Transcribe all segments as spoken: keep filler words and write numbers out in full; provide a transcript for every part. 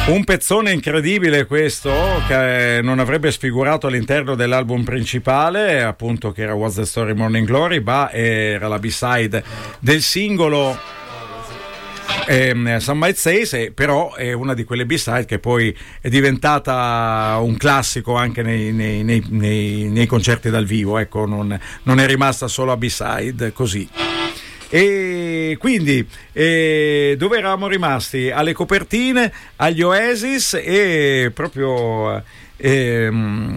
Un pezzone incredibile questo, che non avrebbe sfigurato all'interno dell'album principale, appunto, che era What's the Story Morning Glory, ma era la B-side del singolo eh, Some Might Say, però è una di quelle B-side che poi è diventata un classico anche nei, nei, nei, nei, nei concerti dal vivo, ecco, non, non è rimasta solo a B-side così. E quindi eh, dove eravamo rimasti? Alle copertine, agli Oasis e proprio eh,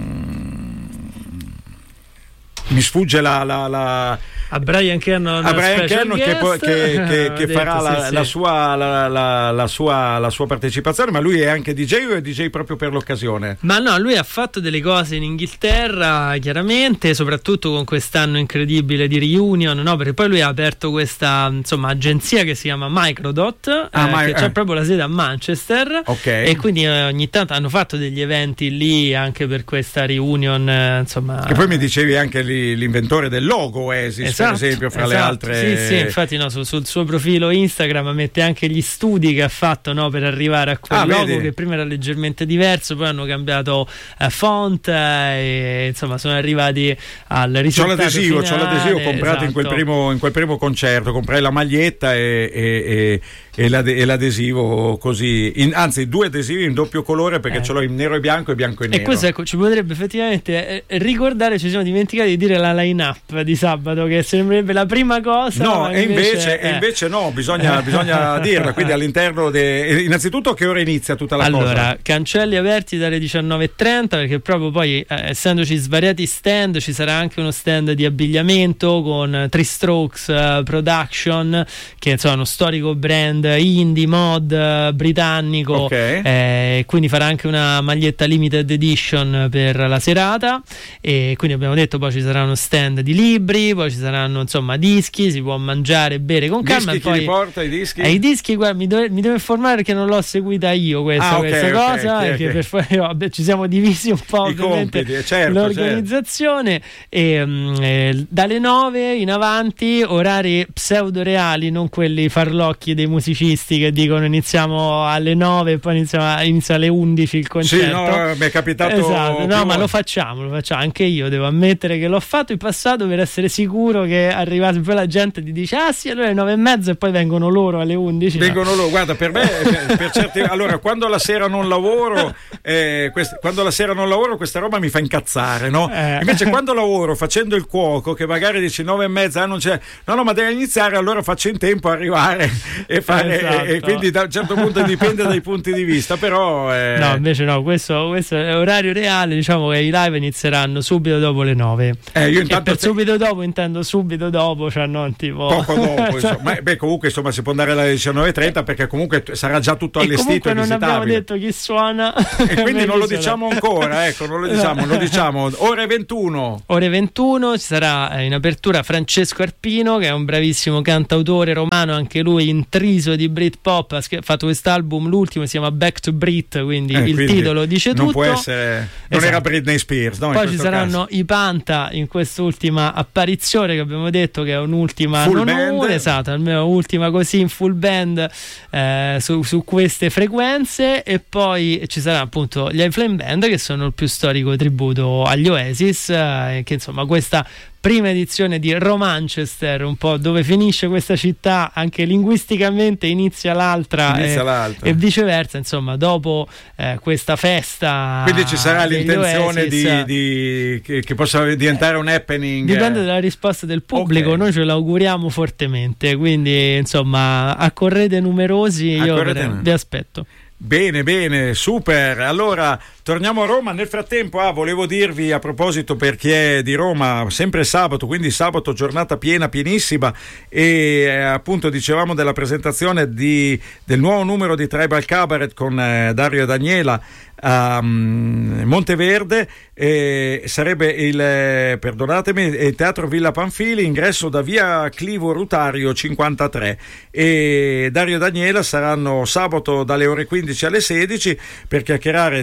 mi sfugge la, la, la a Brian Cannon, a Brian Cannon che, che, che, che detto, farà la, sì, la, sì. Sua, la, la, la, sua, la sua partecipazione, ma lui è anche D J o è D J proprio per l'occasione? Ma no, lui ha fatto delle cose in Inghilterra, chiaramente, soprattutto con quest'anno incredibile di Reunion, no? Perché poi lui ha aperto questa, insomma, agenzia che si chiama Microdot, ah, eh, ma, che eh. c'è proprio la sede a Manchester, okay. E quindi eh, ogni tanto hanno fatto degli eventi lì anche per questa Reunion, eh, insomma. E poi mi dicevi anche lì, l'inventore del logo Oasis, esatto, per esempio, fra esatto. le altre. Sì, sì, infatti no, su, sul suo profilo Instagram mette anche gli studi che ha fatto, no, per arrivare a quel ah, logo, vedi? che prima era leggermente diverso, poi hanno cambiato eh, font eh, e insomma sono arrivati al risultato c'ho l'adesivo, finale. c'ho l'adesivo comprato esatto. in quel primo in quel primo concerto, comprai la maglietta e, e, e, e, l'ade, e l'adesivo così, in, anzi due adesivi in doppio colore perché eh. ce l'ho in nero e bianco e bianco e nero. E questo, ecco, ci potrebbe effettivamente eh, ricordare, ci siamo dimenticati di dire la line-up di sabato, che sembrerebbe la prima cosa. No, e invece, invece, eh. e invece no, bisogna, bisogna dirla. Quindi all'interno de... innanzitutto a che ora inizia tutta la allora, cosa? Allora, cancelli aperti dalle diciannove e trenta, perché proprio poi eh, essendoci svariati stand, ci sarà anche uno stand di abbigliamento con Three Strokes uh, Production, che insomma è uno storico brand indie mod uh, britannico, okay. eh, quindi farà anche una maglietta limited edition per la serata, e quindi abbiamo detto poi ci sarà uno stand di libri, poi ci saranno insomma dischi, si può mangiare e bere con calma. Dischi, e poi, chi li porta i dischi? Eh, i dischi, guarda, mi, dove, mi devo informare perché non l'ho seguita io questa, ah, okay, questa okay, cosa, okay, perché okay. per, vabbè, ci siamo divisi un po' I ovviamente compiti, certo, l'organizzazione, certo. E um, eh, dalle nove in avanti orari pseudo reali, non quelli farlocchi dei musicisti che dicono iniziamo alle nove e poi inizia, inizia alle undici il concerto. Sì, no, mi è capitato. Esatto, no, ma lo facciamo, lo facciamo, anche io devo ammettere che l'ho fatto in passato per essere sicuro che arrivasse, poi la gente ti dice ah sì, allora alle nove e mezza e poi vengono loro alle undici. Vengono no. loro, guarda, per me per certi, allora quando la sera non lavoro eh, quest, quando la sera non lavoro questa roba mi fa incazzare, no? Eh. Invece quando lavoro facendo il cuoco, che magari dici nove e mezza, ah, non c'è, no no ma deve iniziare, allora faccio in tempo a arrivare e fare, esatto. e, e quindi da un certo punto dipende dai punti di vista, però eh... no, invece no, questo, questo è orario reale, diciamo che i live inizieranno subito dopo le nove. Eh, io intanto e per te... subito dopo intendo subito dopo, cioè non tipo poco dopo, insomma. Ma, beh, comunque insomma si può andare alle diciannove e trenta perché comunque sarà già tutto e allestito e non visitabile. abbiamo detto chi suona e quindi non lo diciamo ancora, ecco, non lo diciamo, non lo diciamo. Ore ventuno. Ore ventuno ci sarà in apertura Francesco Arpino, che è un bravissimo cantautore romano, anche lui intriso di Britpop, ha fatto quest'album, l'ultimo si chiama Back to Brit, quindi eh, il quindi titolo dice non tutto. Può essere, non esatto. Era Britney Spears, no? Poi ci saranno caso. I Panta in quest'ultima apparizione, che abbiamo detto che è un'ultima full non band. Una, esatto, almeno ultima così in full band eh, su, su queste frequenze, e poi ci sarà appunto gli iFlame Band, che sono il più storico tributo agli Oasis, eh, che insomma questa prima edizione di Romanchester, un po' dove finisce questa città, anche linguisticamente inizia l'altra, inizia e, l'altra. e viceversa, insomma dopo eh, questa festa, quindi ci sarà l'intenzione Oasis, di, di, che, che possa diventare un happening, dipende dalla risposta del pubblico, okay. Noi ce l'auguriamo fortemente, quindi insomma accorrete numerosi, accorrete io vi aspetto. Bene, bene, super. Allora torniamo a Roma. Nel frattempo, ah, volevo dirvi a proposito, per chi è di Roma, sempre sabato, quindi sabato giornata piena, pienissima, e eh, appunto dicevamo della presentazione di, del nuovo numero di Tribal Cabaret con eh, Dario e Daniela a um, Monteverde, eh, sarebbe il eh, perdonatemi il Teatro Villa Panfili, ingresso da via Clivo Rutario cinquantatré, e Dario e Daniela saranno sabato dalle ore quindici alle sedici per chiacchierare di Tribal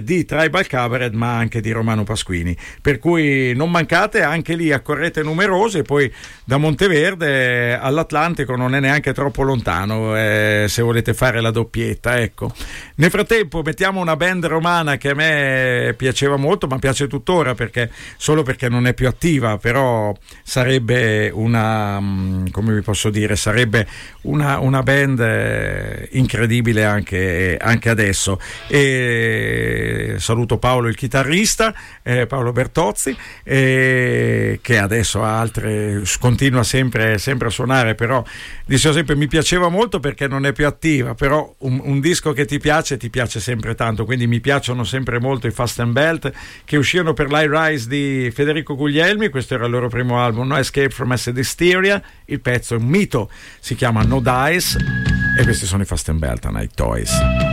Tribal Cabaret, ma anche di Romano Pasquini, per cui non mancate, anche lì accorrete numerosi, e poi da Monteverde all'Atlantico non è neanche troppo lontano, eh, se volete fare la doppietta, ecco. Nel frattempo mettiamo una band romana che a me piaceva molto, ma piace tuttora, perché solo perché non è più attiva, però sarebbe una, come vi posso dire, sarebbe una, una band incredibile anche, anche adesso. E saluto Paolo il chitarrista, eh, Paolo Bertozzi, eh, che adesso ha altre, continua sempre, sempre a suonare, però dicevo sempre mi piaceva molto perché non è più attiva, però un, un disco che ti piace ti piace sempre tanto, quindi mi piacciono sempre molto i Fast and Belt, che uscirono per l'High Rise di Federico Guglielmi. Questo era il loro primo album, No Escape from Acid Hysteria. Il pezzo è un mito, si chiama No Dice, e questi sono i Fast and Belt, Night Toys.